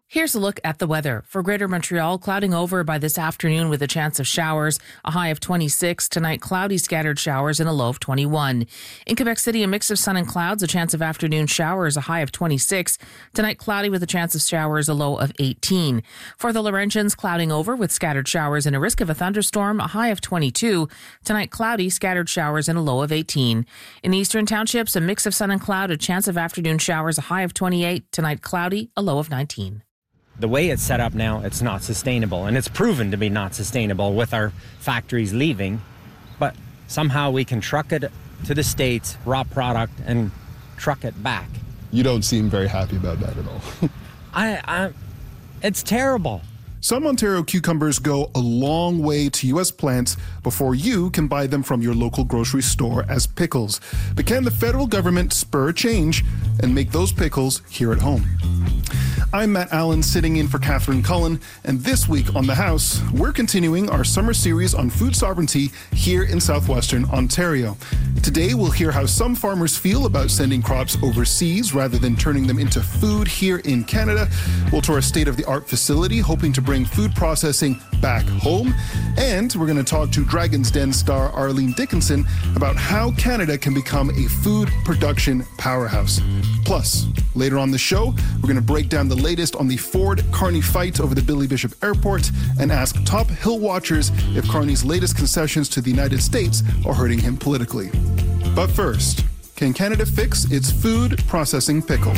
Here's a look at the weather. For Greater Montreal, clouding over by this afternoon with a chance of showers, a high of 26. Tonight, cloudy scattered showers and a low of 21. In Quebec City, a mix of sun and clouds, a chance of afternoon showers, a high of 26. Tonight, cloudy with a chance of showers, a low of 18. For the Laurentians, clouding over with scattered showers and a risk of a thunderstorm, a high of 22. Tonight, cloudy, scattered showers and a low of 18. In the Eastern Townships, a mix of sun and cloud, a chance of afternoon showers, a high of 28. Tonight, cloudy, a low of 19. The way it's set up now, it's not sustainable, and it's proven to be not sustainable with our factories leaving, but somehow we can truck it to the States, raw product, and truck it back. You don't seem very happy about that at all. It's terrible. Some Ontario cucumbers go a long way to U.S. plants before you can buy them from your local grocery store as pickles. But can the federal government spur change and make those pickles here at home? I'm Matt Allen, sitting in for Catherine Cullen, and this week on The House, we're continuing our summer series on food sovereignty here in southwestern Ontario. Today, we'll hear how some farmers feel about sending crops overseas rather than turning them into food here in Canada. We'll tour a state-of-the-art facility hoping to bring food processing back home. And we're going to talk to Dragon's Den star Arlene Dickinson about how Canada can become a food production powerhouse. Plus, later on the show, we're going to break down the latest on the Ford-Carney fight over the Billy Bishop Airport and ask top Hill watchers if Carney's latest concessions to the United States are hurting him politically. But first, can Canada fix its food processing pickle?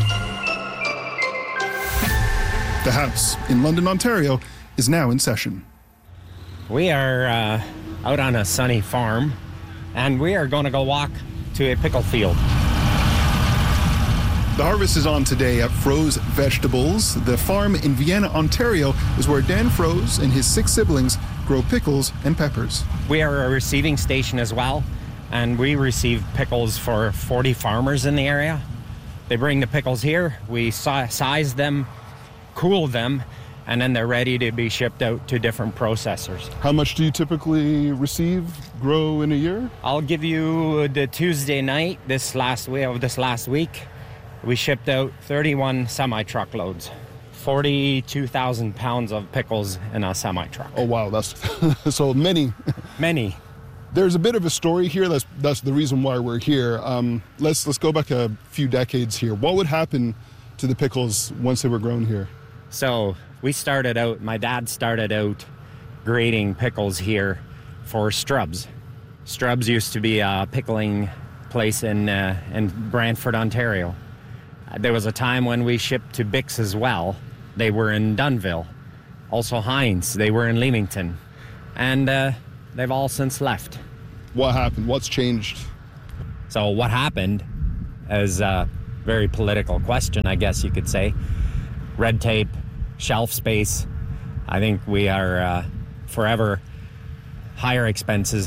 The House in London, Ontario, is now in session. We are out on a sunny farm, and we are going to go walk to a pickle field. The harvest is on today at Froze Vegetables. The farm in Vienna, Ontario, is where Dan Froze and his 6 siblings grow pickles and peppers. We are a receiving station as well, and we receive pickles for 40 farmers in the area. They bring the pickles here, we size them, cool them, and then they're ready to be shipped out to different processors. How much do you typically grow in a year? I'll give you the Tuesday night this last week. We shipped out 31 semi-truckloads, 42,000 pounds of pickles in a semi-truck. Oh, wow, that's so many. Many. There's a bit of a story here. That's the reason why we're here. Let's go back a few decades here. What would happen to the pickles once they were grown here? So my dad started out grading pickles here for Strubs. Strubs used to be a pickling place in Brantford, Ontario. There was a time when we shipped to Bix as well. They were in Dunnville. Also Heinz, they were in Leamington. And they've all since left. What happened? What's changed? So what happened is a very political question, I guess you could say. Red tape, shelf space. I think we are forever higher expenses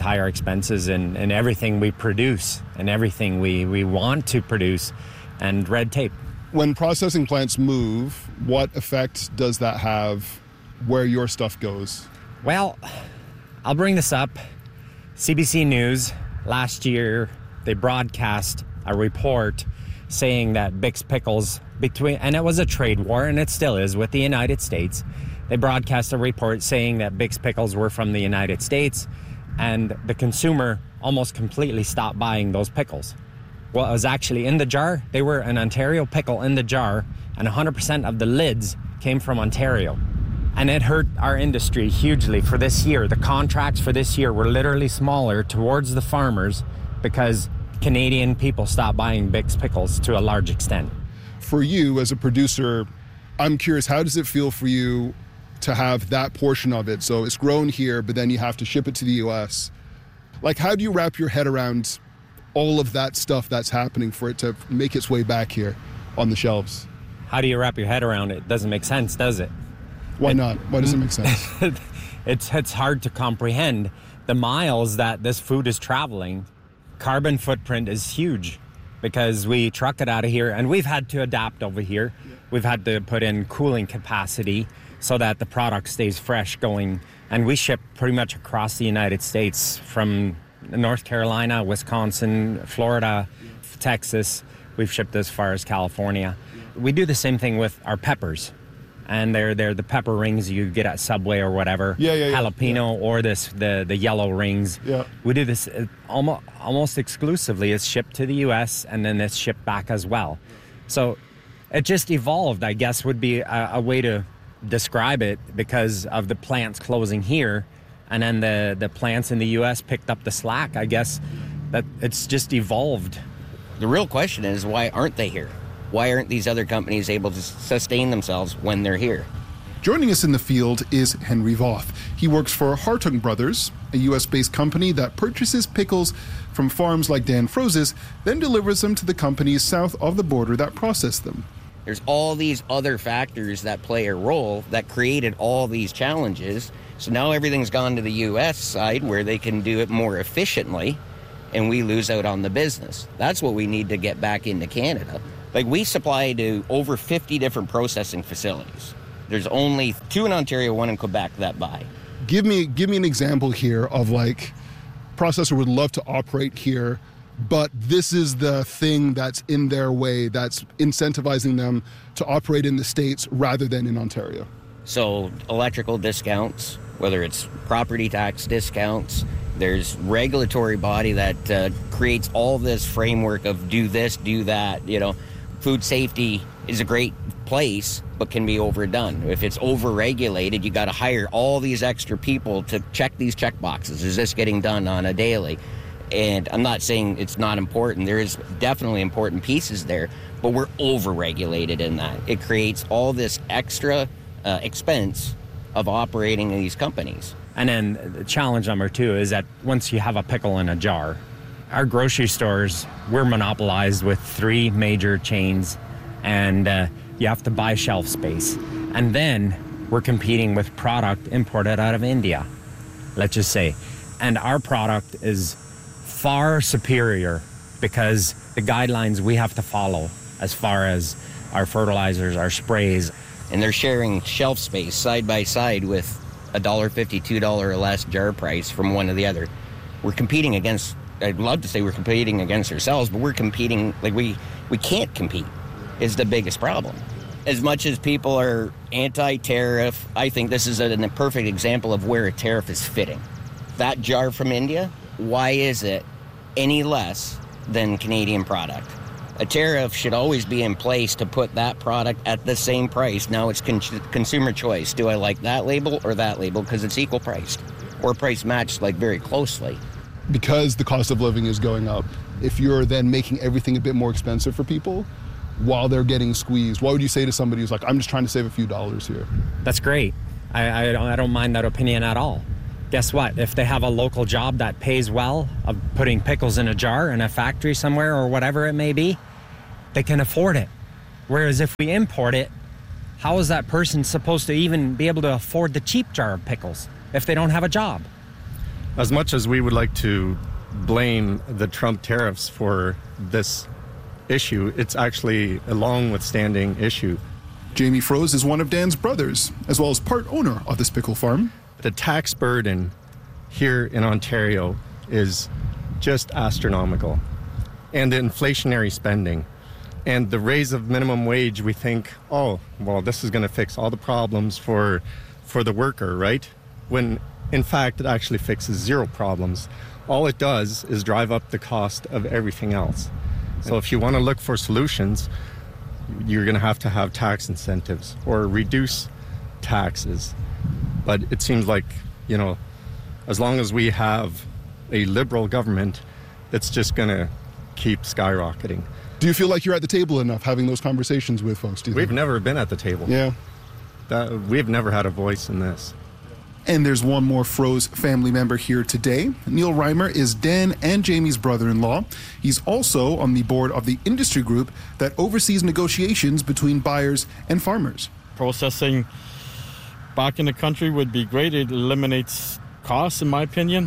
in everything we produce and everything we want to produce, and red tape. When processing plants move, what effect does that have where your stuff goes? Well, I'll bring this up. CBC News, last year, they broadcast a report saying that Bix Pickles, and it was a trade war, and it still is, with the United States. They broadcast a report saying that Bix Pickles were from the United States, and the consumer almost completely stopped buying those pickles. What was actually in the jar, they were an Ontario pickle in the jar, and 100% of the lids came from Ontario. And it hurt our industry hugely for this year. The contracts for this year were literally smaller towards the farmers because Canadian people stopped buying Bix Pickles to a large extent. For you as a producer, I'm curious, how does it feel for you to have that portion of it? So it's grown here, but then you have to ship it to the U.S. Like, how do you wrap your head around all of that stuff that's happening for it to make its way back here on the shelves? How do you wrap your head around it? Doesn't make sense, does it? Why not? Why does it make sense? It's hard to comprehend the miles that this food is traveling. Carbon footprint is huge because we truck it out of here, and we've had to adapt over here. We've had to put in cooling capacity so that the product stays fresh going. And we ship pretty much across the United States, from North Carolina, Wisconsin, Florida, Texas. We've shipped as far as California. We do the same thing with our peppers. And they're the pepper rings you get at Subway or whatever. Yeah. Jalapeno or the yellow rings. Yeah. We do this almost exclusively. It's shipped to the U.S. and then it's shipped back as well. So it just evolved, I guess, would be a way to describe it, because of the plants closing here, and then the plants in the U.S. picked up the slack. I guess that it's just evolved. The real question is, why aren't they here? Why aren't these other companies able to sustain themselves when they're here? Joining us in the field is Henry Voth. He works for Hartung Brothers, a U.S.-based company that purchases pickles from farms like Dan Froze's, then delivers them to the companies south of the border that process them. There's all these other factors that play a role that created all these challenges. So now everything's gone to the U.S. side where they can do it more efficiently, and we lose out on the business. That's what we need to get back into Canada. Like, we supply to over 50 different processing facilities. There's only 2 in Ontario, 1 in Quebec that buy. Give me an example here of, like, processor would love to operate here, but this is the thing that's in their way that's incentivizing them to operate in the States rather than in Ontario. So electrical discounts, whether it's property tax discounts, there's regulatory body that creates all this framework of do this, do that. You know, food safety is a great place, but can be overdone. If it's overregulated, you got to hire all these extra people to check these check boxes. Is this getting done on a daily? And I'm not saying it's not important. There is definitely important pieces there, but we're overregulated in that. It creates all this extra expense of operating these companies. And then the challenge number 2 is that once you have a pickle in a jar, our grocery stores, we're monopolized with 3 major chains, and you have to buy shelf space. And then we're competing with product imported out of India, let's just say. And our product is far superior because the guidelines we have to follow as far as our fertilizers, our sprays. And they're sharing shelf space side by side with $1.50, $2 or less jar price from one to the other. We're competing against, I'd love to say we're competing against ourselves, but we're competing, like we can't compete is the biggest problem. As much as people are anti-tariff, I think this is a perfect example of where a tariff is fitting. That jar from India, why is it any less than Canadian product? A tariff should always be in place to put that product at the same price. Now it's consumer choice. Do I like that label or that label? Because it's equal priced or price matched, like, very closely. Because the cost of living is going up, if you're then making everything a bit more expensive for people while they're getting squeezed, what would you say to somebody who's like, I'm just trying to save a few dollars here? That's great. I don't mind that opinion at all. Guess what? If they have a local job that pays well of putting pickles in a jar in a factory somewhere or whatever it may be, they can afford it. Whereas if we import it, how is that person supposed to even be able to afford the cheap jar of pickles if they don't have a job? As much as we would like to blame the Trump tariffs for this issue, it's actually a long-withstanding issue. Jamie Froze is one of Dan's brothers, as well as part owner of this pickle farm. The tax burden here in Ontario is just astronomical. And the inflationary spending. And the raise of minimum wage, we think, oh, well, this is going to fix all the problems for the worker, right? When, in fact, it actually fixes 0 problems. All it does is drive up the cost of everything else. So if you want to look for solutions, you're going to have tax incentives or reduce taxes. But it seems like, you know, as long as we have a liberal government, it's just going to keep skyrocketing. Do you feel like you're at the table enough having those conversations with folks? We've never been at the table. Yeah. We've never had a voice in this. And there's one more Froze family member here today. Neil Reimer is Dan and Jamie's brother-in-law. He's also on the board of the industry group that oversees negotiations between buyers and farmers. Processing back in the country would be great. It eliminates costs, in my opinion.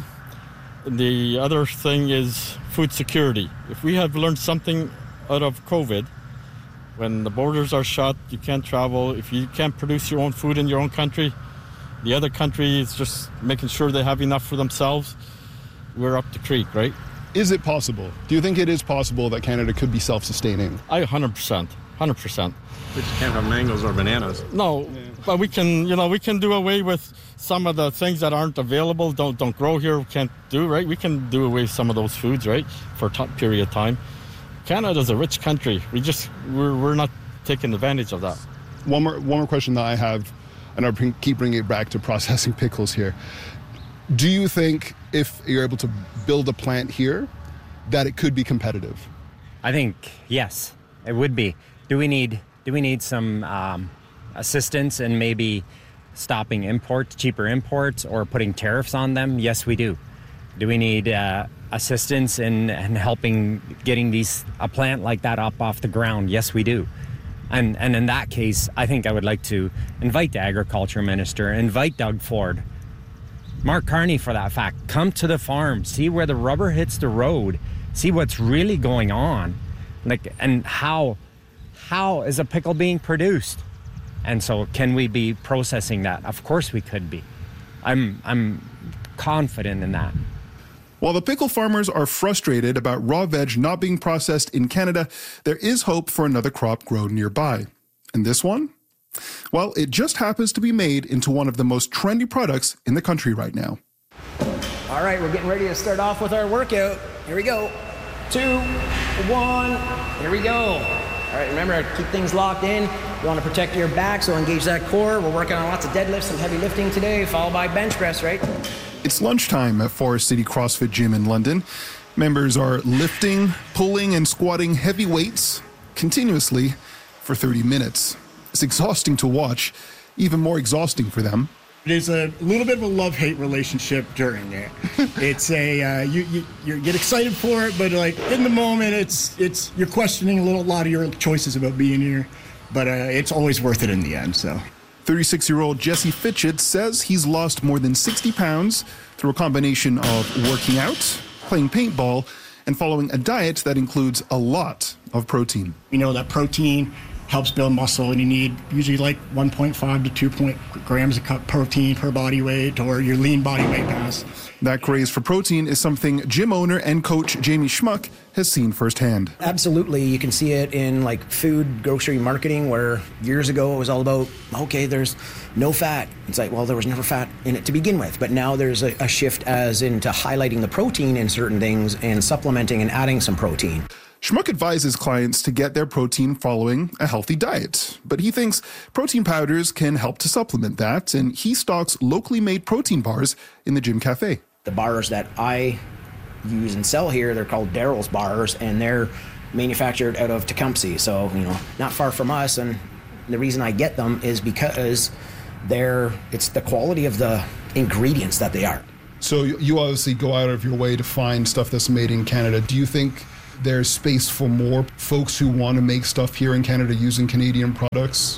The other thing is food security. If we have learned something out of COVID, when the borders are shut, you can't travel. If you can't produce your own food in your own country, the other country is just making sure they have enough for themselves. We're up the creek, right? Is it possible? Do you think it is possible that Canada could be self-sustaining? 100%. 100%. But you can't have mangoes or bananas. No, but we can do away with some of the things that aren't available, don't grow here, can't do, right? We can do away with some of those foods, right, for a period of time. Canada's a rich country. We're not taking advantage of that. One more question that I have, and I'll keep bringing it back to processing pickles here. Do you think if you're able to build a plant here, that it could be competitive? I think yes, it would be. Do we need some assistance in maybe stopping cheaper imports, or putting tariffs on them? Yes, we do. Do we need assistance in helping getting a plant like that up off the ground? Yes, we do. And in that case, I think I would like to invite the agriculture minister, invite Doug Ford, Mark Carney for that fact, come to the farm, see where the rubber hits the road, see what's really going on, and how is a pickle being produced? And so can we be processing that? Of course we could be. I'm confident in that. While the pickle farmers are frustrated about raw veg not being processed in Canada, there is hope for another crop grown nearby. And this one? Well, it just happens to be made into one of the most trendy products in the country right now. All right, we're getting ready to start off with our workout. Here we go. 2, 1, here we go. All right, remember, keep things locked in. You want to protect your back, so engage that core. We're working on lots of deadlifts and heavy lifting today, followed by bench press, right? It's lunchtime at Forest City CrossFit Gym in London. Members are lifting, pulling, and squatting heavy weights continuously for 30 minutes. It's exhausting to watch, even more exhausting for them. There's a little bit of a love-hate relationship during it. It's you get excited for it, but like in the moment, it's you're questioning a lot of your choices about being here, but it's always worth it in the end. So. 36-year-old Jesse Fitchett says he's lost more than 60 pounds through a combination of working out, playing paintball, and following a diet that includes a lot of protein. We know that protein helps build muscle, and you need usually like 1.5 to 2 grams of protein per body weight, or your lean body weight mass. That craze for protein is something gym owner and coach Jamie Schmuck has seen firsthand. Absolutely. You can see it in like food grocery marketing, where years ago it was all about, okay, there's no fat. It's like, well, there was never fat in it to begin with, but now there's a shift as into highlighting the protein in certain things and supplementing and adding some protein. Schmuck advises clients to get their protein following a healthy diet, but he thinks protein powders can help to supplement that, and he stocks locally made protein bars in the gym cafe. The bars that I use and sell here, they're called Daryl's bars, and they're manufactured out of Tecumseh, so not far from us. And the reason I get them is because it's the quality of the ingredients that they are. So you obviously go out of your way to find stuff that's made in Canada. Do you think there's space for more folks who want to make stuff here in Canada using Canadian products?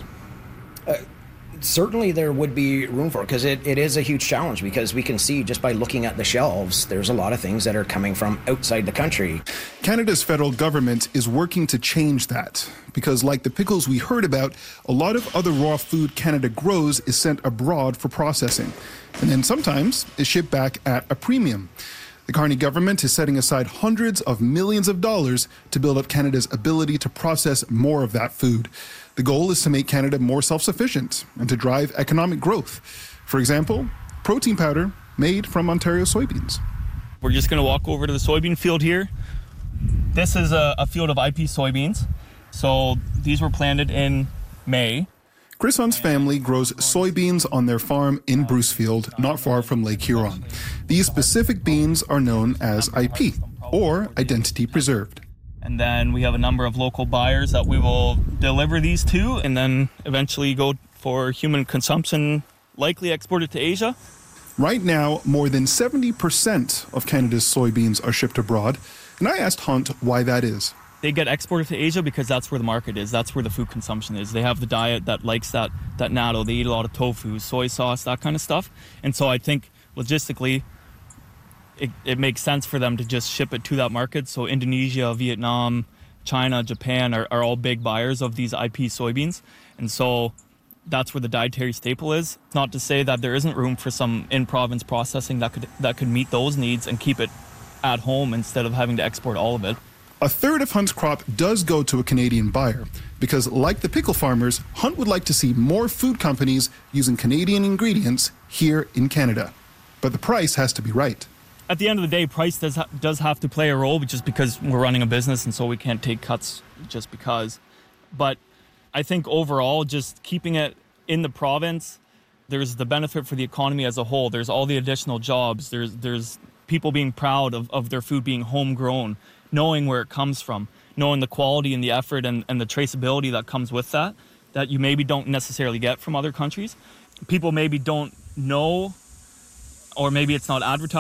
Certainly there would be room for it, because it is a huge challenge, because we can see just by looking at the shelves, there's a lot of things that are coming from outside the country. Canada's federal government is working to change that, because like the pickles we heard about, a lot of other raw food Canada grows is sent abroad for processing, and then sometimes is shipped back at a premium. The Carney government is setting aside hundreds of millions of dollars to build up Canada's ability to process more of that food. The goal is to make Canada more self-sufficient and to drive economic growth. For example, protein powder made from Ontario soybeans. We're just going to walk over to the soybean field here. This is a field of IP soybeans. So these were planted in May. Chris Hunt's family grows soybeans on their farm in Brucefield, not far from Lake Huron. These specific beans are known as IP, or identity preserved. And then we have a number of local buyers that we will deliver these to, and then eventually go for human consumption, likely exported to Asia. Right now, more than 70% of Canada's soybeans are shipped abroad, and I asked Hunt why that is. They get exported to Asia because that's where the market is. That's where the food consumption is. They have the diet that likes that natto. They eat a lot of tofu, soy sauce, that kind of stuff. And so I think logistically, it makes sense for them to just ship it to that market. So Indonesia, Vietnam, China, Japan are all big buyers of these IP soybeans. And so that's where the dietary staple is. Not to say that there isn't room for some in-province processing that could meet those needs and keep it at home instead of having to export all of it. A third of Hunt's crop does go to a Canadian buyer because, like the pickle farmers, Hunt would like to see more food companies using Canadian ingredients here in Canada. But the price has to be right. At the end of the day, price does have to play a role just because we're running a business and so we can't take cuts just because. But I think overall, just keeping it in the province, there's the benefit for the economy as a whole. There's all the additional jobs. There's people being proud of their food being homegrown, knowing where it comes from, knowing the quality and the effort and the traceability that comes with that you maybe don't necessarily get from other countries. People maybe don't know, or maybe it's not advertised